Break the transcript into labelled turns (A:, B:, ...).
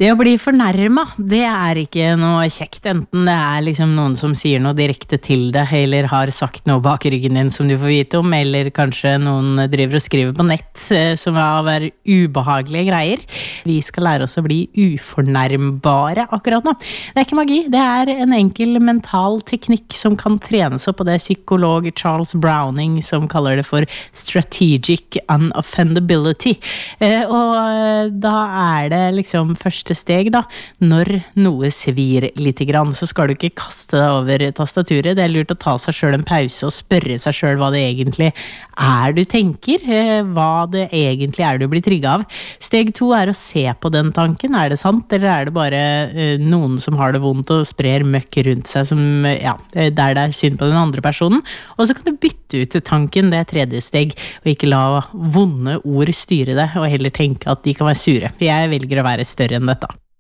A: Det å bli fornærmet, det ikke noe kjekt, enten det liksom noen som sier noe direkte til deg, eller har sagt noe bak ryggen din som du får vite om, eller kanskje noen driver og skriver på nett som være ubehagelige greier. Vi skal lære oss å bli ufornærmbare akkurat nå. Det ikke magi, det en enkel mental teknikk som kan trenes opp, og det psykolog Charles Browning som kaller det for strategic unoffendability. Og da det liksom første steg da, når noe svir litt grann, så skal du ikke kaste deg over tastaturet. Det lurt å ta seg selv en pause og spørre seg selv hva det egentlig du tenker, hva det egentlig du blir trigget av. Steg 2 å se på den tanken. Det sant, eller det bare noen som har det vondt og sprer møkk rundt seg som, ja, der det synd på den andre personen. Og så kan du bytte ut tanken, det tredje steg, og ikke la vonde ord styre deg, og heller tenke at de kan være sure. Jeg velger å være større enn dette.